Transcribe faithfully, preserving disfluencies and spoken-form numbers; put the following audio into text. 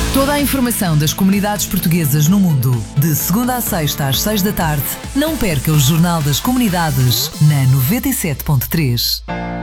Toda a informação das comunidades portuguesas no mundo, de segunda a sexta às seis da tarde. Não perca o Jornal das Comunidades na noventa e sete ponto três.